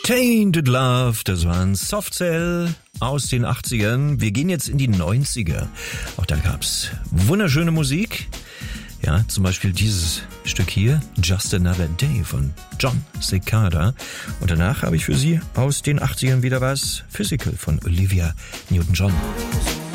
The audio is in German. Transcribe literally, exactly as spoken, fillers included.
Tainted Love, das war ein Soft Cell aus den achtzigern. Wir gehen jetzt in die neunziger. Auch da gab's wunderschöne Musik. Ja, zum Beispiel dieses Stück hier, Just Another Day von John Cicada. Und danach habe ich für Sie aus den achtzigern wieder was, Physical von Olivia Newton-John.